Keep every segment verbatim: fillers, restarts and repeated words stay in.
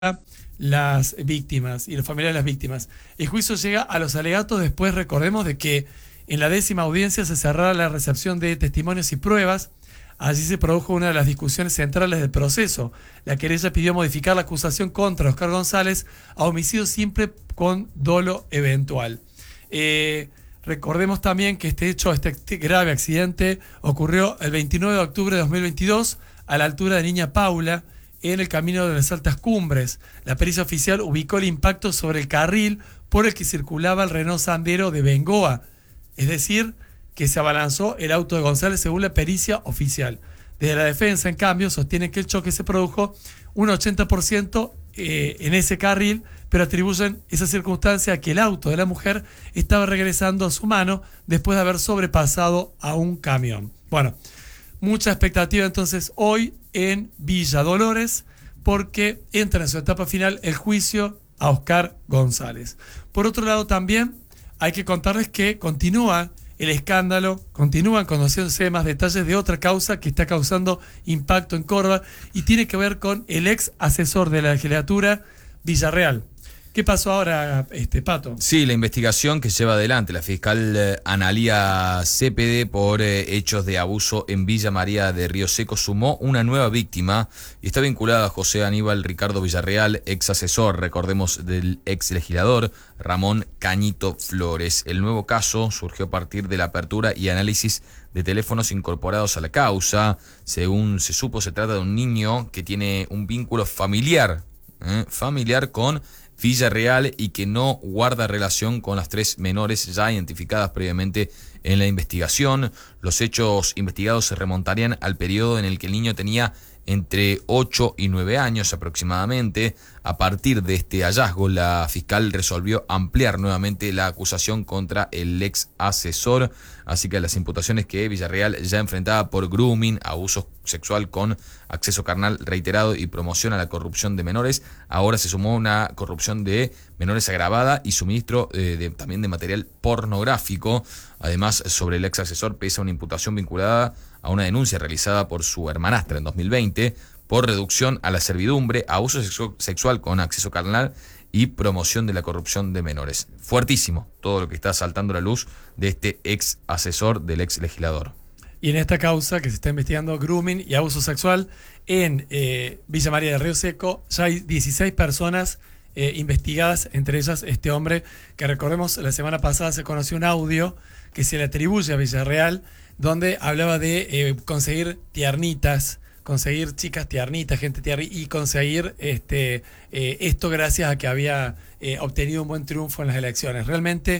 las víctimas y los familiares de las víctimas. El juicio llega a los alegatos después, recordemos, de que en la décima audiencia se cerrara la recepción de testimonios y pruebas. Allí se produjo una de las discusiones centrales del proceso. La querella pidió modificar la acusación contra Oscar González a homicidio simple con dolo eventual. Eh, recordemos también que este hecho, este, este grave accidente ocurrió el veintinueve de octubre de dos mil veintidós a la altura de Niña Paula, en el camino de las Altas Cumbres. La pericia oficial ubicó el impacto sobre el carril por el que circulaba el Renault Sandero de Bengoa, es decir, que se abalanzó el auto de González según la pericia oficial. Desde la defensa, en cambio, sostienen que el choque se produjo un ochenta por ciento eh, en ese carril, pero atribuyen esa circunstancia a que el auto de la mujer estaba regresando a su mano después de haber sobrepasado a un camión. Bueno, mucha expectativa entonces hoy en Villa Dolores, porque entra en su etapa final el juicio a Oscar González. Por otro lado, también hay que contarles que continúa el escándalo, continúan conociéndose más detalles de otra causa que está causando impacto en Córdoba y tiene que ver con el ex asesor de la legislatura, Villarreal. ¿Qué pasó ahora, este Pato? Sí, la investigación que lleva adelante la fiscal eh, Analía Cepede por eh, hechos de abuso en Villa María de Río Seco sumó una nueva víctima y está vinculada a José Aníbal Ricardo Villarreal, ex asesor, recordemos, del ex legislador Ramón Cañito Flores. El nuevo caso surgió a partir de la apertura y análisis de teléfonos incorporados a la causa. Según se supo, se trata de un niño que tiene un vínculo familiar, eh, familiar con Villarreal y que no guarda relación con las tres menores ya identificadas previamente en la investigación. Los hechos investigados se remontarían al periodo en el que el niño tenía entre ocho y nueve años aproximadamente. A partir de este hallazgo, la fiscal resolvió ampliar nuevamente la acusación contra el ex asesor, así que las imputaciones que Villarreal ya enfrentaba por grooming, abuso sexual con acceso carnal reiterado y promoción a la corrupción de menores, ahora se sumó una corrupción de menores agravada y suministro eh, de, también de material pornográfico. Además, sobre el ex asesor pesa una imputación vinculada a una denuncia realizada por su hermanastra en dos mil veinte por reducción a la servidumbre, abuso sexu- sexual con acceso carnal y promoción de la corrupción de menores. Fuertísimo todo lo que está saltando a la luz de este ex asesor del ex legislador. Y en esta causa que se está investigando grooming y abuso sexual en eh, Villa María de Río Seco, ya hay dieciséis personas eh, investigadas, entre ellas este hombre que, recordemos, la semana pasada se conoció un audio que se le atribuye a Villarreal, donde hablaba de eh, conseguir tiernitas, conseguir chicas tiernitas, gente tierna, y conseguir este, eh, esto gracias a que había eh, obtenido un buen triunfo en las elecciones. Realmente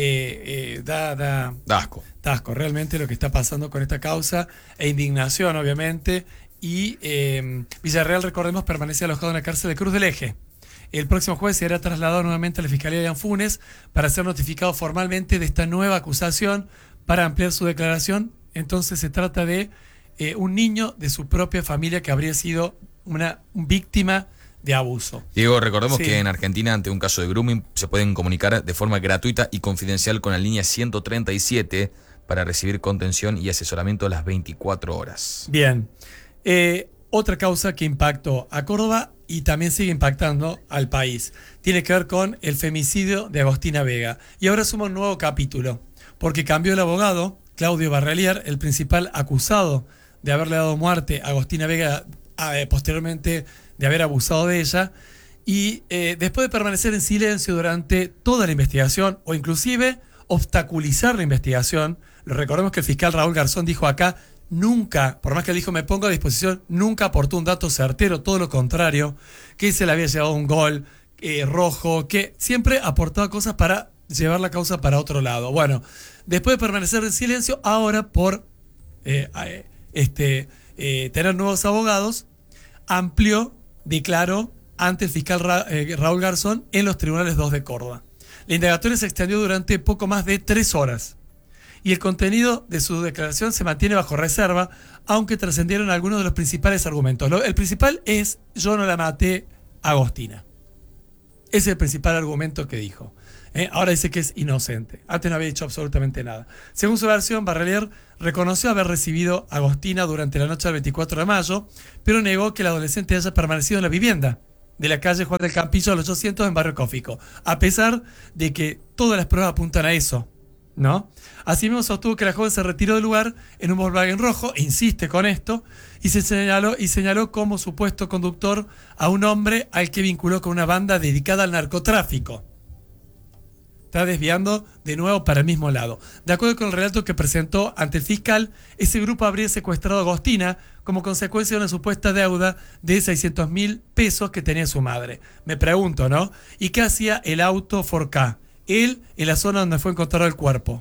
eh, eh, da, da, da asco. Da asco, realmente lo que está pasando con esta causa, e indignación, obviamente. Y eh, Villarreal, recordemos, permanece alojado en la cárcel de Cruz del Eje. El próximo jueves será trasladado nuevamente a la Fiscalía de Anfunes para ser notificado formalmente de esta nueva acusación para ampliar su declaración. Entonces se trata de eh, un niño de su propia familia que habría sido una víctima de abuso. Diego, recordemos sí. que en Argentina, ante un caso de grooming, se pueden comunicar de forma gratuita y confidencial con la línea ciento treinta y siete para recibir contención y asesoramiento a las veinticuatro horas. Bien. Eh, otra causa que impactó a Córdoba y también sigue impactando al país tiene que ver con el femicidio de Agostina Vega. Y ahora suma un nuevo capítulo, porque cambió el abogado, Claudio Barrelier, el principal acusado de haberle dado muerte a Agostina Vega, eh, posteriormente de haber abusado de ella, y eh, después de permanecer en silencio durante toda la investigación, o inclusive obstaculizar la investigación, recordemos que el fiscal Raúl Garzón dijo acá, nunca, por más que él dijo me pongo a disposición, nunca aportó un dato certero, todo lo contrario, que se le había llevado un gol eh, rojo, que siempre aportaba cosas para llevar la causa para otro lado. Bueno, después de permanecer en silencio, ahora por eh, este, eh, tener nuevos abogados, amplió, declaró ante el fiscal Ra, eh, Raúl Garzón en los tribunales dos de Córdoba. La indagatoria se extendió durante poco más de tres horas y el contenido de su declaración se mantiene bajo reserva, aunque trascendieron algunos de los principales argumentos. Lo, el principal es, yo no la maté a Agostina. Ese es el principal argumento que dijo. Eh, ahora dice que es inocente. Antes no había dicho absolutamente nada. Según su versión, Barrelier reconoció haber recibido a Agostina durante la noche del veinticuatro de mayo, pero negó que el adolescente haya permanecido en la vivienda. de la calle Juan del Campillo a los ochocientos en Barrio Cófico, a pesar de que todas las pruebas apuntan a eso, ¿no? Asimismo sostuvo que la joven se retiró del lugar en un Volkswagen rojo, insiste con esto, y se señaló, y señaló como supuesto conductor a un hombre al que vinculó con una banda dedicada al narcotráfico. Está desviando de nuevo para el mismo lado. De acuerdo con el relato que presentó ante el fiscal, ese grupo habría secuestrado a Agostina como consecuencia de una supuesta deuda de seiscientos mil pesos que tenía su madre. Me pregunto, ¿no? ¿Y qué hacía el auto cuatro K? Él en la zona donde fue encontrado el cuerpo.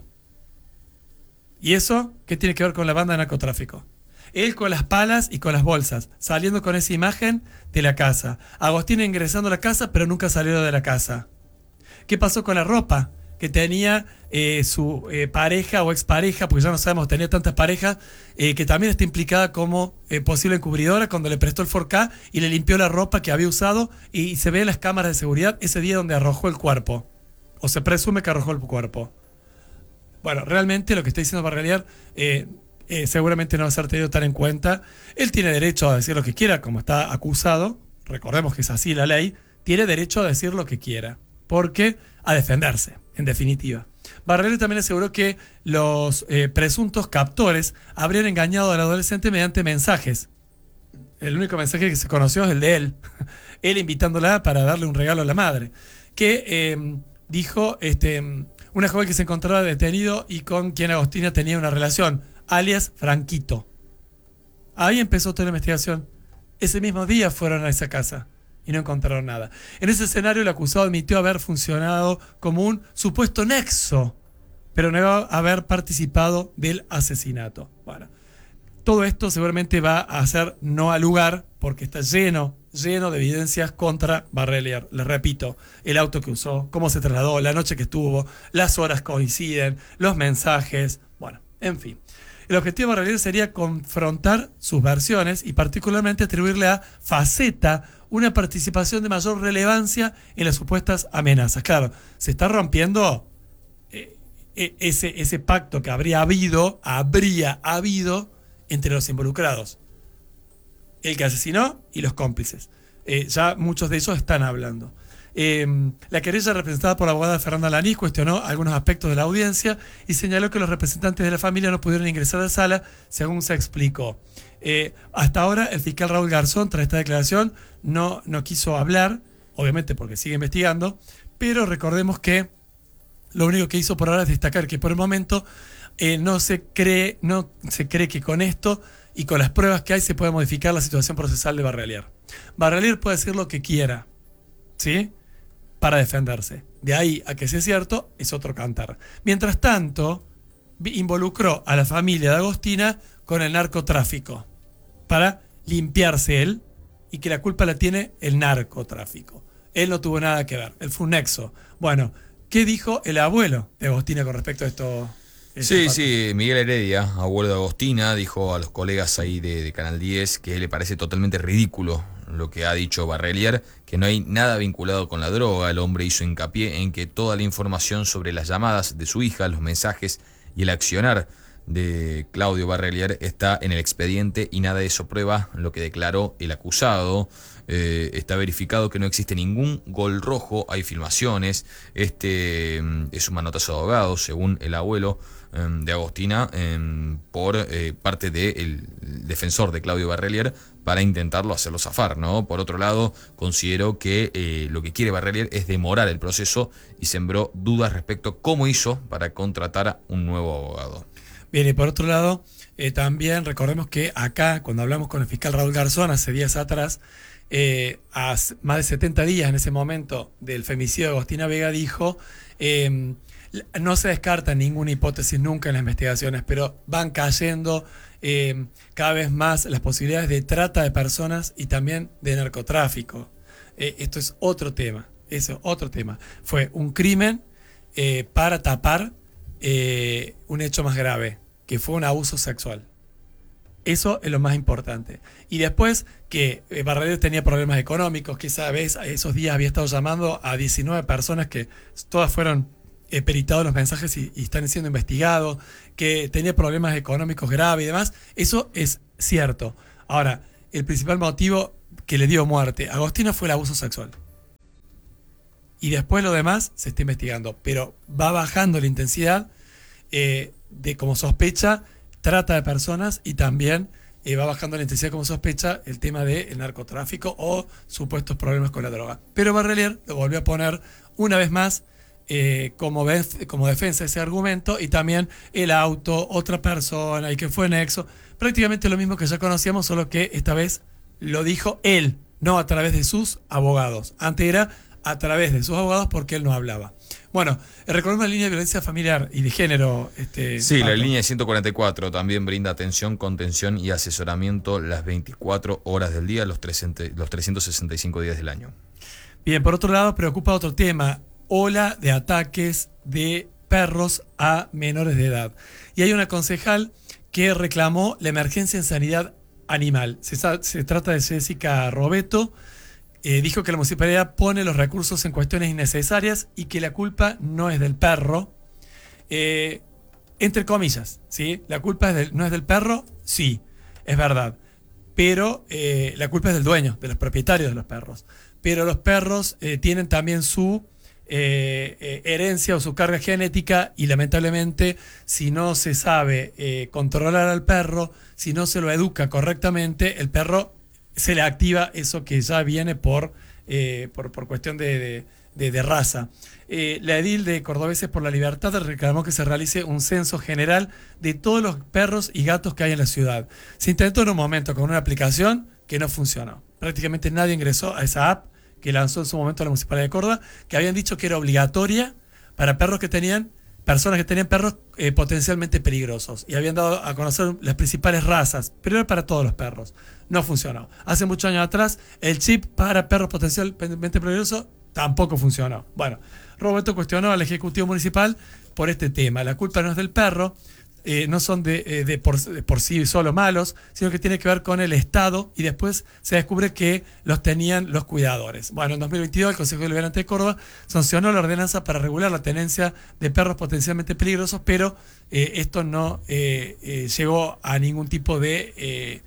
¿Y eso qué tiene que ver con la banda de narcotráfico? Él con las palas y con las bolsas, saliendo con esa imagen de la casa. Agostina ingresando a la casa, pero nunca salió de la casa. ¿Qué pasó con la ropa que tenía eh, su eh, pareja o expareja? Porque ya no sabemos, tenía tantas parejas, eh, que también está implicada como eh, posible encubridora cuando le prestó el cuatro K y le limpió la ropa que había usado, y se ve en las cámaras de seguridad ese día donde arrojó el cuerpo. O se presume que arrojó el cuerpo. Bueno, realmente lo que está diciendo Barrelier eh, eh, seguramente no va a ser tenido tan en cuenta. Él tiene derecho a decir lo que quiera, como está acusado. Recordemos que es así la ley. Tiene derecho a decir lo que quiera. Porque a defenderse, en definitiva. Barrelier también aseguró que los eh, presuntos captores habrían engañado al adolescente mediante mensajes. El único mensaje que se conoció es el de él. Él invitándola para darle un regalo a la madre. Que eh, dijo este, una joven que se encontraba detenido y con quien Agostina tenía una relación, alias Franquito. Ahí empezó toda la investigación. Ese mismo día fueron a esa casa y no encontraron nada. En ese escenario el acusado admitió haber funcionado como un supuesto nexo, pero negó haber participado del asesinato. Bueno, todo esto seguramente va a hacer no al lugar porque está lleno, lleno de evidencias contra Barrelier. Les repito, el auto que usó, cómo se trasladó, la noche que estuvo, las horas coinciden, los mensajes, bueno, en fin. El objetivo de Barrelier sería confrontar sus versiones y particularmente atribuirle a Faceta una participación de mayor relevancia en las supuestas amenazas. Claro, se está rompiendo eh, ese, ese pacto que habría habido, habría habido entre los involucrados. El que asesinó y los cómplices. Eh, ya muchos de ellos están hablando. Eh, la querella representada por la abogada Fernanda Lanís cuestionó algunos aspectos de la audiencia y señaló que los representantes de la familia no pudieron ingresar a la sala, según se explicó. Eh, hasta ahora el fiscal Raúl Garzón, tras esta declaración, no, no quiso hablar, obviamente porque sigue investigando, pero recordemos que lo único que hizo por ahora es destacar que por el momento eh, no se cree, no se cree que con esto y con las pruebas que hay se puede modificar la situación procesal de Barrelier. Barrelier puede decir lo que quiera, ¿sí?, para defenderse. De ahí a que sea cierto, es otro cantar. Mientras tanto, involucró a la familia de Agostina con el narcotráfico para limpiarse él y que la culpa la tiene el narcotráfico. Él no tuvo nada que ver, él fue un nexo. Bueno, ¿qué dijo el abuelo de Agostina con respecto a esto? Sí, sí, Miguel Heredia, abuelo de Agostina, dijo a los colegas ahí de, de Canal diez que le parece totalmente ridículo lo que ha dicho Barrelier, que no hay nada vinculado con la droga. El hombre hizo hincapié en que toda la información sobre las llamadas de su hija, los mensajes y el accionar de Claudio Barrelier está en el expediente y nada de eso prueba lo que declaró el acusado. Eh, está verificado que no existe ningún gol rojo, hay filmaciones. Este es un manotazo de abogado, según el abuelo eh, de Agostina, eh, por eh, parte del defensor de Claudio Barrelier, para intentarlo hacerlo zafar, ¿no? Por otro lado, considero que eh, lo que quiere Barrelier es demorar el proceso y sembró dudas respecto a cómo hizo para contratar a un nuevo abogado. Bien, y por otro lado, eh, también recordemos que acá, cuando hablamos con el fiscal Raúl Garzón hace días atrás, eh, a más de setenta días en ese momento del femicidio de Agostina Vega, dijo, eh, no se descarta ninguna hipótesis nunca en las investigaciones, pero van cayendo eh, cada vez más las posibilidades de trata de personas y también de narcotráfico. Eh, esto es otro tema, eso es otro tema. Fue un crimen eh, para tapar eh, un hecho más grave, que fue un abuso sexual. Eso es lo más importante. Y después que eh, Barrelier tenía problemas económicos, que esa vez, esos días había estado llamando a diecinueve personas que todas fueron eh, peritados los mensajes y, y están siendo investigados, que tenía problemas económicos graves y demás. Eso es cierto. Ahora, el principal motivo que le dio muerte a Agostino fue el abuso sexual. Y después lo demás se está investigando, pero va bajando la intensidad eh, de como sospecha trata de personas y también eh, va bajando la intensidad como sospecha el tema del narcotráfico o supuestos problemas con la droga. Pero Barrelier lo volvió a poner una vez más eh, como, como defensa de ese argumento, y también el auto, otra persona, y que fue nexo. Prácticamente lo mismo que ya conocíamos, solo que esta vez lo dijo él, no a través de sus abogados. Antes era a través de sus abogados porque él no hablaba. Bueno, recordemos la línea de violencia familiar y de género. Este, sí, Pato. La línea ciento cuarenta y cuatro también brinda atención, contención y asesoramiento las veinticuatro horas del día, los, los trescientos sesenta y cinco días del año. Bien, por otro lado, preocupa otro tema: ola de ataques de perros a menores de edad. Y hay una concejal que reclamó la emergencia en sanidad animal. Se, se trata de Jessica Robeto. Eh, dijo que la municipalidad pone los recursos en cuestiones innecesarias y que la culpa no es del perro. Eh, entre comillas, ¿sí? La culpa es del, no es del perro, sí, es verdad. Pero eh, la culpa es del dueño, de los propietarios de los perros. Pero los perros eh, tienen también su eh, eh, herencia o su carga genética, y lamentablemente si no se sabe eh, controlar al perro, si no se lo educa correctamente, el perro se le activa eso que ya viene por, eh, por, por cuestión de, de, de, de raza. Eh, la edil de Cordobeses por la Libertad reclamó que se realice un censo general de todos los perros y gatos que hay en la ciudad. Se intentó en un momento con una aplicación que no funcionó. Prácticamente nadie ingresó a esa app que lanzó en su momento la Municipalidad de Córdoba, que habían dicho que era obligatoria para perros que tenían, personas que tenían perros eh, potencialmente peligrosos, y habían dado a conocer las principales razas, pero era para todos los perros. No funcionó. Hace muchos años atrás, el chip para perros potencialmente peligrosos tampoco funcionó. Bueno, Roberto cuestionó al Ejecutivo Municipal por este tema. La culpa no es del perro, eh, no son de, eh, de, por, de por sí solo malos, sino que tiene que ver con el Estado, y después se descubre que los tenían los cuidadores. Bueno, en dos mil veintidós el Consejo Deliberante de Córdoba sancionó la ordenanza para regular la tenencia de perros potencialmente peligrosos, pero eh, esto no eh, eh, llegó a ningún tipo de eh,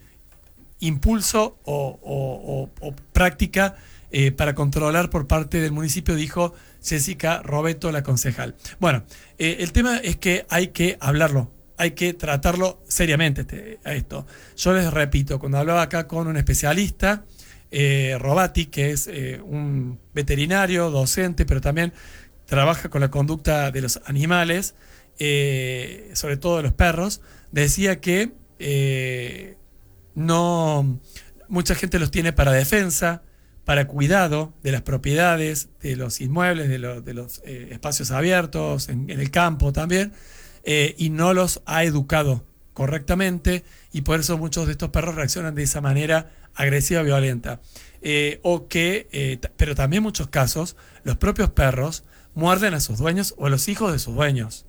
impulso o, o, o, o práctica eh, para controlar por parte del municipio, dijo Jessica Robeto, la concejal. Bueno, eh, el tema es que hay que hablarlo, hay que tratarlo seriamente este, a esto. Yo les repito, cuando hablaba acá con un especialista, eh, Robati, que es eh, un veterinario, docente, pero también trabaja con la conducta de los animales, eh, sobre todo de los perros, decía que eh, no, mucha gente los tiene para defensa, para cuidado de las propiedades, de los inmuebles, de, lo, de los eh, espacios abiertos, en, en el campo también, eh, y no los ha educado correctamente, y por eso muchos de estos perros reaccionan de esa manera agresiva, violenta. Eh, o que, eh, t- pero también en muchos casos, los propios perros muerden a sus dueños o a los hijos de sus dueños.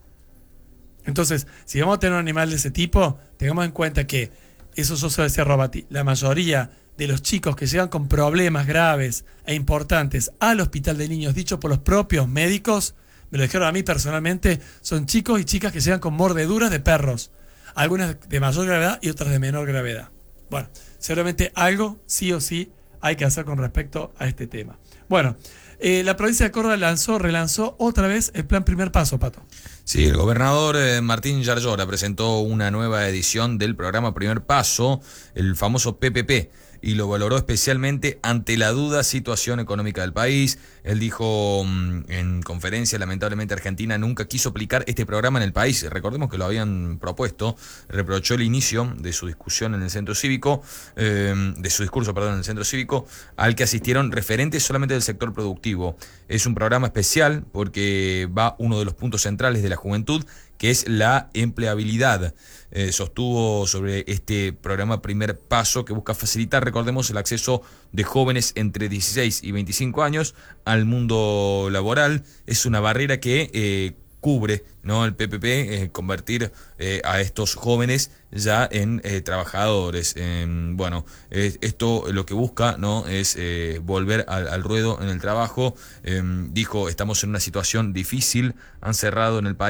Entonces, si vamos a tener un animal de ese tipo, tengamos en cuenta que, eso yo se lo decía a Robati, la mayoría de los chicos que llegan con problemas graves e importantes al hospital de niños, dicho por los propios médicos, me lo dijeron a mí personalmente, son chicos y chicas que llegan con mordeduras de perros, algunas de mayor gravedad y otras de menor gravedad. Bueno, seguramente algo sí o sí hay que hacer con respecto a este tema. Bueno, eh, la provincia de Córdoba lanzó, relanzó otra vez el plan Primer Paso, Pato. Sí, el gobernador eh, Martín Yarlora presentó una nueva edición del programa Primer Paso, el famoso P P P, y lo valoró especialmente ante la duda situación económica del país. Él dijo mmm, en conferencia, lamentablemente Argentina nunca quiso aplicar este programa en el país. Recordemos que lo habían propuesto. Reprochó el inicio de su discusión en el centro cívico, eh, de su discurso, perdón, en el centro cívico, al que asistieron referentes solamente del sector productivo. Es un programa especial porque va uno de los puntos centrales de la juventud, que es la empleabilidad. Eh, sostuvo sobre este programa Primer Paso, que busca facilitar, recordemos, el acceso de jóvenes entre dieciséis y veinticinco años al mundo laboral. Es una barrera que eh, cubre, ¿no?, el P P P, eh, convertir eh, a estos jóvenes ya en eh, trabajadores. Eh, bueno, eh, esto lo que busca, ¿no?, es eh, volver al, al ruedo en el trabajo. Eh, dijo, estamos en una situación difícil, han cerrado en el país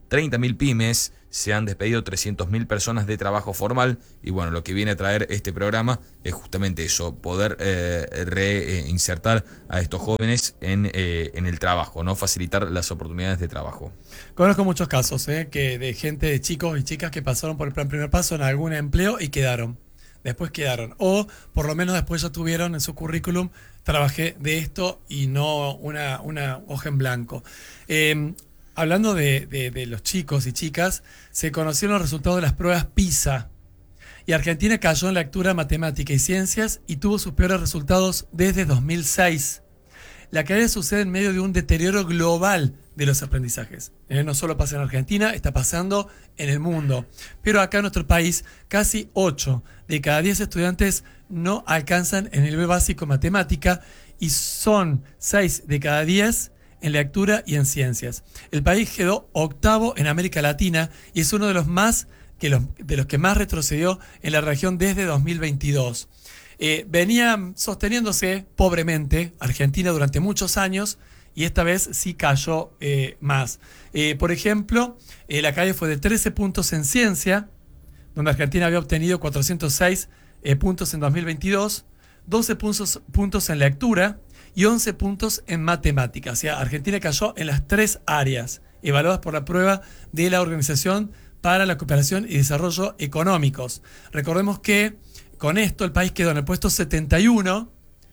treinta mil pymes, se han despedido trescientas mil personas de trabajo formal y bueno, lo que viene a traer este programa es justamente eso, poder eh, reinsertar a estos jóvenes en, eh, en el trabajo, ¿no? Facilitar las oportunidades de trabajo. Conozco muchos casos ¿eh? que de gente, de chicos y chicas que pasaron por el plan Primer Paso en algún empleo y quedaron. Después quedaron. O por lo menos después ya tuvieron en su currículum, trabajé de esto y no una, una hoja en blanco. Eh, hablando de, de, de los chicos y chicas, se conocieron los resultados de las pruebas PISA. Y Argentina cayó en lectura, matemática y ciencias y tuvo sus peores resultados desde dos mil seis. La caída sucede en medio de un deterioro global de los aprendizajes. Eh, no solo pasa en Argentina, está pasando en el mundo. Pero acá en nuestro país, casi ocho de cada diez estudiantes no alcanzan el nivel básico en matemática y son seis de cada diez en lectura y en ciencias. El país quedó octavo en América Latina y es uno de los más que los, de los que más retrocedió en la región desde dos mil veintidós. Eh, venía sosteniéndose pobremente Argentina durante muchos años y esta vez sí cayó eh, más. Eh, por ejemplo, eh, la caída fue de trece puntos en ciencia, donde Argentina había obtenido cuatrocientos seis eh, puntos en dos mil veintidós, doce puntos, puntos en lectura y once puntos en matemática. O sea, Argentina cayó en las tres áreas evaluadas por la prueba de la Organización para la Cooperación y Desarrollo Económicos. Recordemos que con esto el país quedó en el puesto setenta y uno,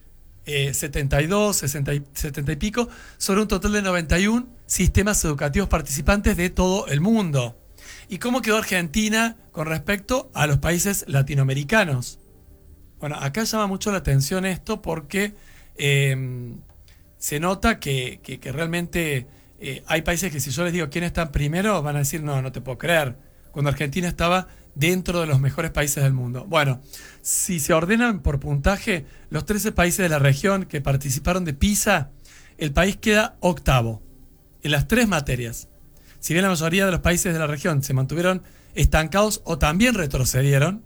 eh, setenta y dos, sesenta, setenta y pico, sobre un total de noventa y uno sistemas educativos participantes de todo el mundo. ¿Y cómo quedó Argentina con respecto a los países latinoamericanos? Bueno, acá llama mucho la atención esto porque eh, se nota que, que, que realmente eh, hay países que si yo les digo quién está primero, van a decir no, no te puedo creer. Cuando Argentina estaba dentro de los mejores países del mundo. Bueno, si se ordenan por puntaje, los trece países de la región que participaron de PISA, el país queda octavo en las tres materias. Si bien la mayoría de los países de la región se mantuvieron estancados o también retrocedieron,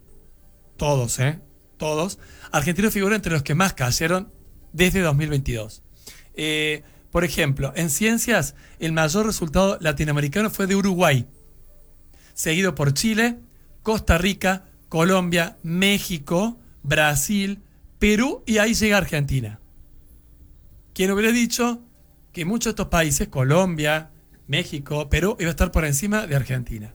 todos, ¿eh? Todos, Argentina figura entre los que más cayeron desde dos mil veintidós. Eh, por ejemplo, en ciencias, el mayor resultado latinoamericano fue de Uruguay, seguido por Chile, Costa Rica, Colombia, México, Brasil, Perú y ahí llega Argentina. ¿Quién hubiera dicho que muchos de estos países, Colombia, México, Perú, iba a estar por encima de Argentina?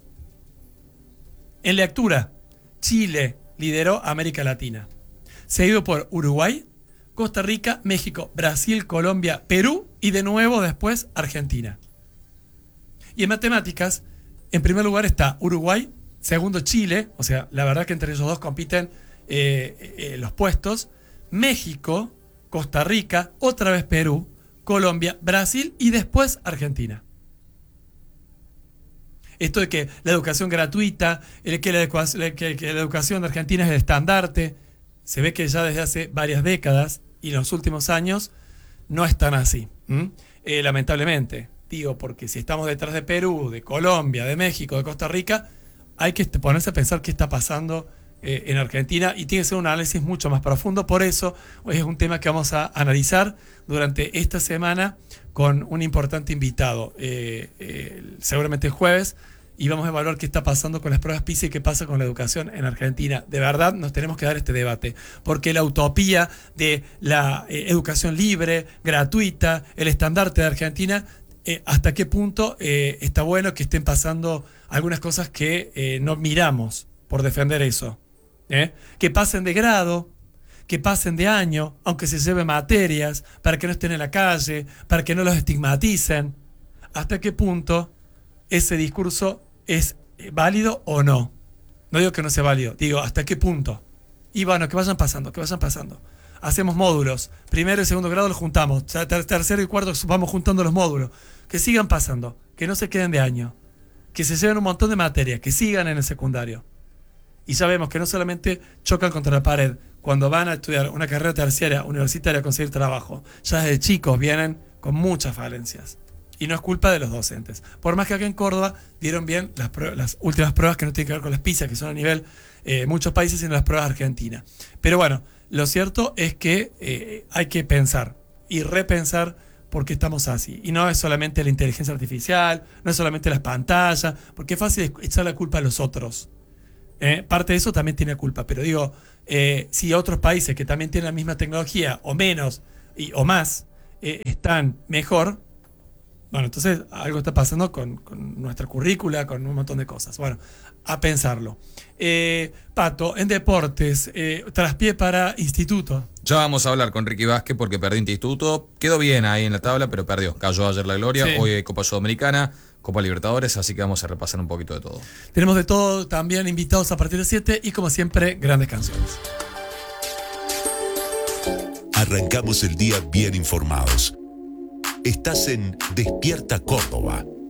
En lectura, Chile lideró América Latina, seguido por Uruguay, Costa Rica, México, Brasil, Colombia, Perú y de nuevo después Argentina. Y en matemáticas, en primer lugar está Uruguay, segundo Chile, o sea, la verdad que entre ellos dos compiten eh, eh, los puestos, México, Costa Rica, otra vez Perú, Colombia, Brasil y después Argentina. Esto de que la educación gratuita, el que, la, que, que la educación de Argentina es el estandarte, se ve que ya desde hace varias décadas y en los últimos años no es tan así, ¿Mm? eh, lamentablemente. Digo, porque si estamos detrás de Perú, de Colombia, de México, de Costa Rica, hay que ponerse a pensar qué está pasando eh, en Argentina y tiene que ser un análisis mucho más profundo. Por eso es un tema que vamos a analizar durante esta semana con un importante invitado, eh, eh, seguramente el jueves, y vamos a evaluar qué está pasando con las pruebas PISA y qué pasa con la educación en Argentina. De verdad nos tenemos que dar este debate, porque la utopía de la eh, educación libre, gratuita, el estandarte de Argentina, Eh, hasta qué punto eh, está bueno que estén pasando algunas cosas que eh, no miramos por defender eso. ¿eh? Que pasen de grado, que pasen de año, aunque se lleven materias, para que no estén en la calle, para que no los estigmaticen. ¿Hasta qué punto ese discurso es válido o no? No digo que no sea válido, digo hasta qué punto. Y bueno, que vayan pasando, que vayan pasando. Hacemos módulos, primero y segundo grado los juntamos, tercero y cuarto vamos juntando los módulos, que sigan pasando, que no se queden de año, que se lleven un montón de materias, que sigan en el secundario. Y sabemos que no solamente chocan contra la pared cuando van a estudiar una carrera terciaria universitaria a conseguir trabajo, ya desde chicos vienen con muchas falencias. Y no es culpa de los docentes. Por más que acá en Córdoba dieron bien las, pruebas, las últimas pruebas que no tienen que ver con las PISA, que son a nivel eh, muchos países, sino las pruebas argentinas. Pero bueno, lo cierto es que eh, hay que pensar y repensar por qué estamos así. Y no es solamente la inteligencia artificial, no es solamente las pantallas, porque es fácil echar la culpa a los otros. Eh, parte de eso también tiene culpa, pero digo, eh, si otros países que también tienen la misma tecnología, o menos, y, o más, eh, están mejor, bueno, entonces algo está pasando con, con nuestra currícula, con un montón de cosas. Bueno, a pensarlo. Eh, Pato, en deportes, eh, traspié para Instituto. Ya vamos a hablar con Ricky Vázquez porque perdió Instituto. Quedó bien ahí en la tabla, pero perdió. Cayó ayer la gloria. Sí. Hoy hay Copa Sudamericana, Copa Libertadores, así que vamos a repasar un poquito de todo. Tenemos de todo, también invitados a partir de siete y como siempre, grandes canciones. Arrancamos el día bien informados. Estás en Despierta Córdoba.